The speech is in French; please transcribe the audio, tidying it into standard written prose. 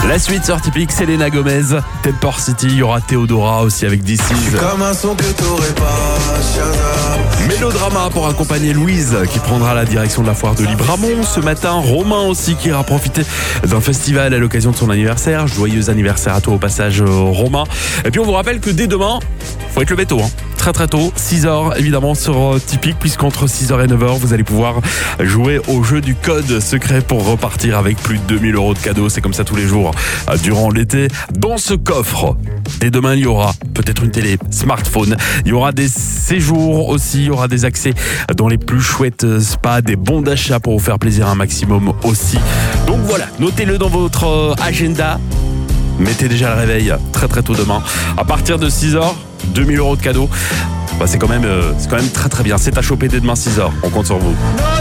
La suite sur Typique, Selena Gomez, Temper City, il y aura Theodora aussi avec This Is. Comme un son que t'aurais pas, Shazam. Mélodrama pour accompagner Louise qui prendra la direction de la foire de Libramont ce matin. Romain aussi qui ira profiter d'un festival à l'occasion de son anniversaire. Joyeux anniversaire à toi au passage, Romain. Et puis on vous rappelle que dès demain, faut être levé tôt, très tôt, 6h évidemment sur Typique, puisqu'entre 6h et 9h vous allez pouvoir jouer au jeu du code secret pour repartir avec plus de 2000 € de cadeaux. C'est comme ça tous les jours durant l'été. Dans ce coffre, dès demain il y aura peut-être une télé, smartphone, il y aura des séjours aussi, il y aura des accès dans les plus chouettes spas, des bons d'achat pour vous faire plaisir un maximum aussi. Donc voilà, notez-le dans votre agenda. Mettez déjà le réveil très tôt demain. À partir de 6h, 2000 € de cadeaux. C'est quand même très bien. C'est à choper dès demain 6h. On compte sur vous.